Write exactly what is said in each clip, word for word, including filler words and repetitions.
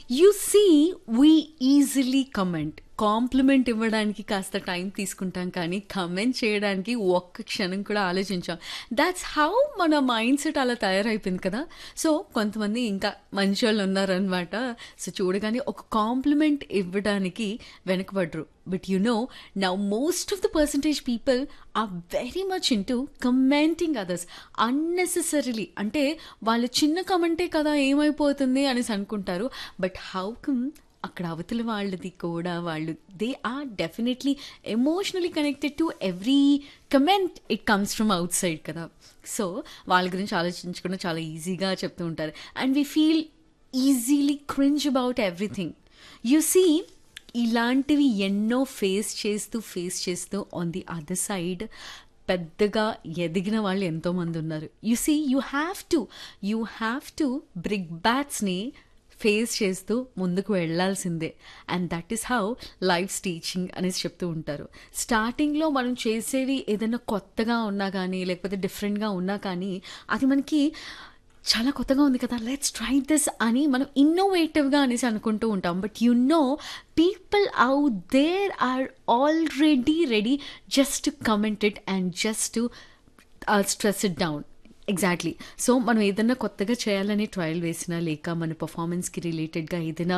You see we easily comment. Complement ఇవ్వడానికి కాస్త time తీసుకుంటాం, కానీ కమెంట్ చేయడానికి ఒక్క క్షణం కూడా ఆలోచించాం. దాట్స్ హౌ మన మైండ్ సెట్ అలా తయారైపోయింది కదా. సో కొంతమంది ఇంకా మంచి వాళ్ళు ఉన్నారనమాట. సో చూడగానే ఒక కాంప్లిమెంట్ ఇవ్వడానికి వెనకబడ్రు. But you know, now most of the percentage people are very much in to commenting others unnecessarily. అంటే వాళ్ళు చిన్న కమెంటే కదా ఏమైపోతుంది అనేసి అనుకుంటారు. బట్ హౌ కమ్ అక్కడ అవతల వాళ్ళది కూడా వాళ్ళు they are definitely emotionally connected to every comment it comes from out side కదా. సో వాళ్ళ గురించి ఆలోచించకుండా చాలా ఈజీగా చెప్తూ ఉంటారు. And we feel easily cringe about everything. You see, ఇలాంటివి ఎన్నో ఫేస్ చేస్తూ ఫేస్ చేస్తూ ఆన్ ది అదర్ సైడ్ పెద్దగా ఎదిగిన వాళ్ళు ఎంతోమంది ఉన్నారు. You see, you have to you have to brick బ్యాట్స్ని face చేస్తూ ముందుకు వెళ్ళాల్సిందే. And that is how life teaching అనేసి చెప్తూ ఉంటారు. స్టార్టింగ్లో మనం చేసేవి ఏదైనా కొత్తగా ఉన్నా కానీ, లేకపోతే డిఫరెంట్గా ఉన్నా కానీ, అది మనకి చాలా కొత్తగా ఉంది కదా, లెట్స్ ట్రై దిస్ అని మనం ఇన్నోవేటివ్గా అనేసి అనుకుంటూ ఉంటాం. But you know, people out there are already ready just to comment it and just to stress it down. Exactly. So మనం ఏదైనా కొత్తగా చేయాలని ట్రయల్ వేసినా, లేక మన పర్ఫార్మెన్స్కి రిలేటెడ్గా ఏదైనా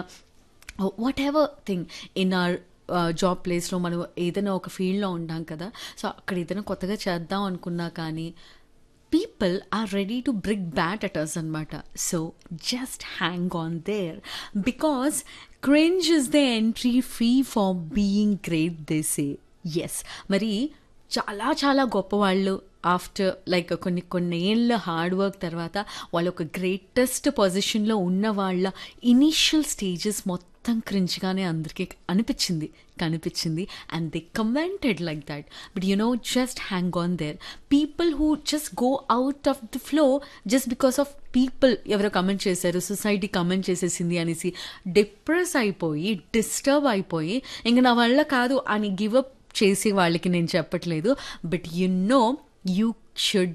what ever thing in are job ప్లేస్లో మనం ఏదైనా ఒక ఫీల్డ్లో ఉంటాం కదా. సో అక్కడ ఏదైనా కొత్తగా చేద్దాం అనుకున్నా కానీ people are ready to brick bat at us అనమాట. So just hang on their, because cringe is the entry fee for being great they say. Yes, మరి చాలా చాలా గొప్పవాళ్ళు ఆఫ్టర్ లైక్ కొన్ని కొన్ని ఏళ్ళ హార్డ్ వర్క్ తర్వాత వాళ్ళు ఒక గ్రేటెస్ట్ పొజిషన్లో ఉన్న వాళ్ళ ఇనీషియల్ స్టేజెస్ మొత్తం క్రింజ్గానే అందరికీ అనిపించింది కనిపించింది and they commented like that. But you know, just hang on their. People who just go out of the flow just because of people ఎవరో కమెంట్ చేశారు, సొసైటీ కమెంట్ చేసేసింది అనేసి డిప్రెస్ అయిపోయి డిస్టర్బ్ అయిపోయి ఇంక నా వల్ల కాదు అని గివ్ అప్ చేసి వాళ్ళకి నేను చెప్పట్లేదు. But you know, you should